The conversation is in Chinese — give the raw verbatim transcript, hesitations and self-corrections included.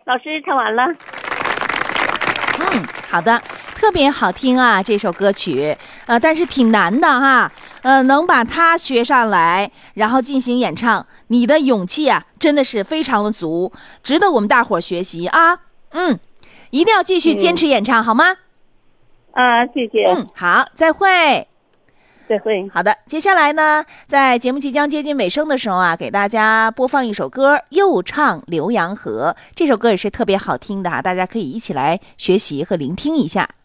老师唱完了。 嗯，好的，特别好听啊，这首歌曲，呃，但是挺难的哈，呃，能把它学上来，然后进行演唱，你的勇气啊，真的是非常的足，值得我们大伙儿学习啊。嗯，一定要继续坚持演唱，嗯、好吗？ 啊，谢谢。 嗯，好，再会。 再会。 好的，接下来呢，在节目即将接近尾声的时候啊，给大家播放一首歌《又唱浏阳河》，这首歌也是特别好听的啊，大家可以一起来学习和聆听一下。